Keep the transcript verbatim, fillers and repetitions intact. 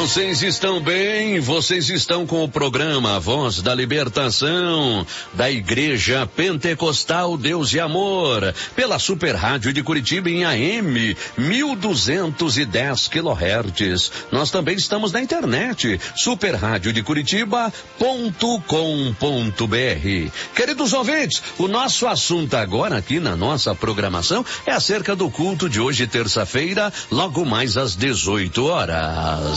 Vocês estão bem? Vocês estão com o programa Voz da Libertação da Igreja Pentecostal Deus e Amor pela Super Rádio de Curitiba em A M mil duzentos e dez quilohertz. Nós também estamos na internet super rádio de curitiba ponto com ponto br. Queridos ouvintes, o nosso assunto agora aqui na nossa programação é acerca do culto de hoje, terça-feira, logo mais às dezoito horas.